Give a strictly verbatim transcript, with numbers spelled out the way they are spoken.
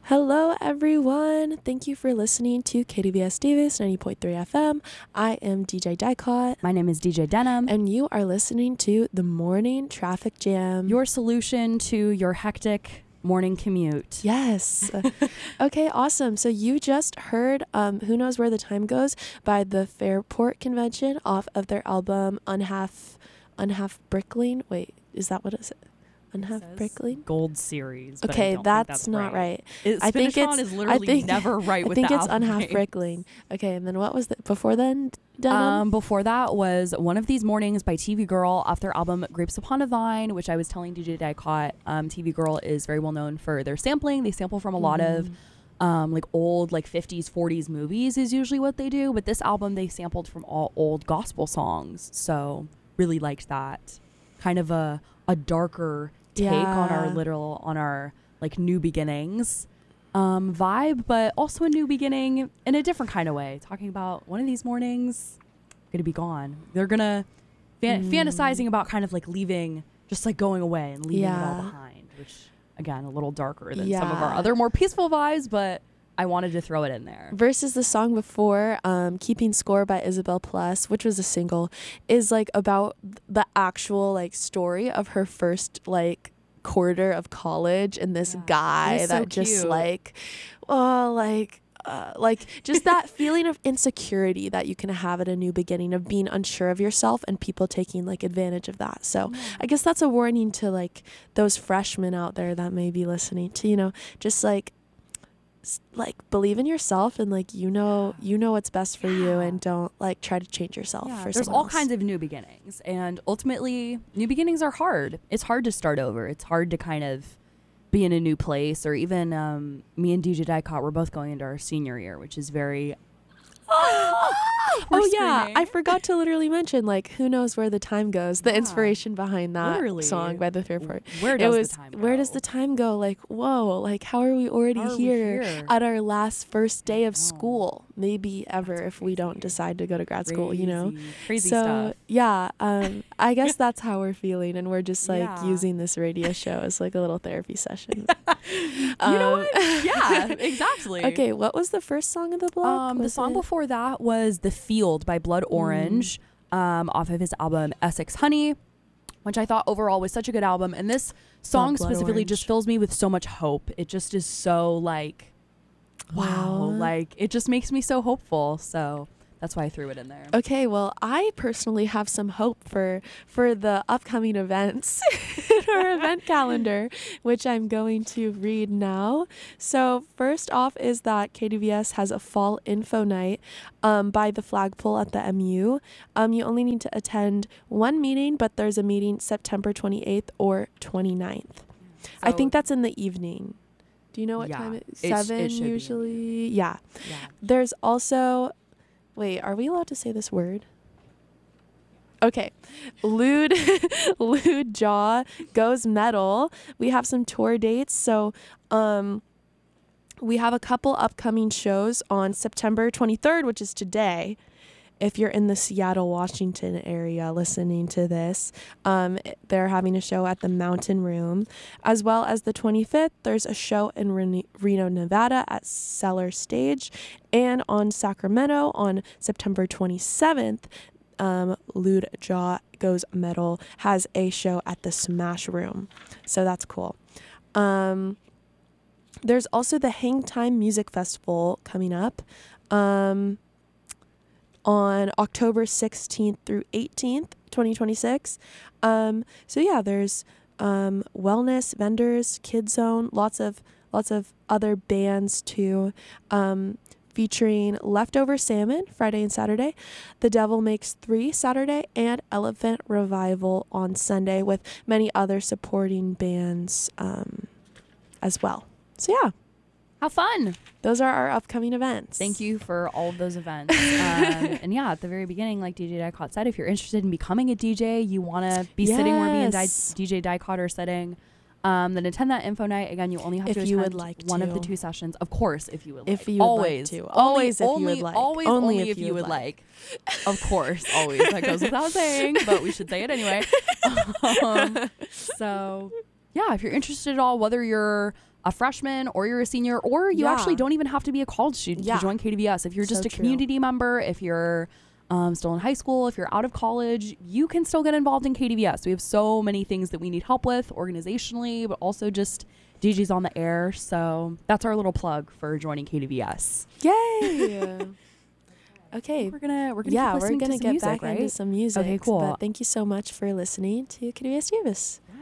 Hello, everyone. Thank you for listening to K D V S Davis ninety point three F M. I am D J Dicott. My name is D J Denim. And you are listening to The Morning Traffic Jam. Your solution to your hectic morning commute. Yes. Okay, awesome. So you just heard um, Who Knows Where the Time Goes by the Fairport Convention off of their album Unhalf, Unhalf Brickling. Wait, is that what it is? Unhalf Brickling? Gold series. But okay, I don't that's, that's not right. right. It, I think it's is literally I think, never right I with think the it's album Unhalf names. Brickling. Okay, and then what was the before then? Denim? Um, before that was One of These Mornings by T V Girl off their album Grapes Upon a Vine, which I was telling D J Dicott. Um, T V Girl is very well known for their sampling. They sample from a lot mm. of um, like old like fifties, forties movies is usually what they do. But this album they sampled from all old gospel songs. So really liked that. Kind of a, a darker take yeah. on our literal on our like new beginnings um vibe, but also a new beginning in a different kind of way, talking about one of these mornings gonna be gone. They're gonna fan- mm. fantasizing about kind of like leaving, just like going away and leaving yeah. it all behind, which again a little darker than yeah. some of our other more peaceful vibes, but I wanted to throw it in there. Versus the song before, um, Keeping Score by Isabel Plus, which was a single, is like about the actual like story of her first like quarter of college and this yeah. guy so that just cute. like, oh, like, uh, like just that feeling of insecurity that you can have at a new beginning, of being unsure of yourself and people taking like advantage of that. So yeah. I guess that's a warning to like those freshmen out there that may be listening to, you know, just like, like believe in yourself and like you know you know what's best for yeah. you, and don't like try to change yourself yeah. for There's someone all else. kinds of new beginnings, and ultimately new beginnings are hard. It's hard to start over. It's hard to kind of be in a new place, or even um me and D J Dicott, we're both going into our senior year, which is very oh yeah, I forgot to literally mention like Who Knows Where the Time Goes, the yeah. inspiration behind that literally. song by the Fairport. Where does it was the time go? Where does the time go? Like, whoa, like how are we already are here, we here at our last first day of oh. school, maybe ever, That's if we don't decide to go to grad crazy. school, you know? Crazy so stuff. yeah, um I guess that's how we're feeling, and we're just like yeah. using this radio show as like a little therapy session. you um, know what? Yeah, exactly. Okay, what was the first song of the block? Um, the was song it? before that was The Field by Blood Orange, mm. um, off of his album Essex Honey, which I thought overall was such a good album. And this song specifically Orange. just fills me with so much hope. It just is so like, wow, Aww. like it just makes me so hopeful. So that's why I threw it in there. Okay, well, I personally have some hope for for the upcoming events in our event calendar, which I'm going to read now. So first off is that K D V S has a fall info night um, by the flagpole at the M U. Um, you only need to attend one meeting, but there's a meeting September twenty-eighth or twenty-ninth. So I think that's in the evening. Do you know what yeah, time it is? it sh- Seven it should be. usually? Yeah. yeah. There's also... Wait, are we allowed to say this word? Okay. Lewd, Lewd Jaw goes metal. We have some tour dates. So um, we have a couple upcoming shows on September twenty-third, which is today. If you're in the Seattle, Washington area listening to this, um, they're having a show at the Mountain Room. As well as the twenty-fifth, there's a show in Reno, Reno, Nevada at Cellar Stage. And on Sacramento on September twenty-seventh, um, Lewd Jaw Goes Metal has a show at the Smash Room. So that's cool. Um, there's also the Hang Time Music Festival coming up. Um... on October sixteenth through eighteenth, twenty twenty-six. Um, so yeah, there's um, wellness vendors, Kid Zone, lots of lots of other bands too, um, featuring Leftover Salmon Friday and Saturday, The Devil Makes Three Saturday, and Elephant Revival on Sunday, with many other supporting bands um, as well. So yeah. How fun. Those are our upcoming events. Thank you for all of those events. um, and yeah, at the very beginning, like D J Dicott said, if you're interested in becoming a D J, you want to be yes. sitting where me and Di- D J Dicott are sitting, um, then attend that info night. Again, you only have if to attend you would like one to. of the two sessions. Of course, if you would like. If you would always. like to. Only, Always if only, you would like. Always only, only if, if you would like. like. Of course, always. That goes without saying, but we should say it anyway. um, so, yeah, if you're interested at all, whether you're a freshman or you're a senior, or you Yeah. actually don't even have to be a college student Yeah. to join K D V S. If you're just So a true. community member, if you're um, still in high school, if you're out of college, you can still get involved in K D V S. We have so many things that we need help with organizationally, but also just D Js on the air. So that's our little plug for joining K D V S. Yay. Okay. We're gonna we're gonna Yeah, keep we're listening gonna to some get music, back right? into some music. Okay, cool. But thank you so much for listening to K D V S Davis.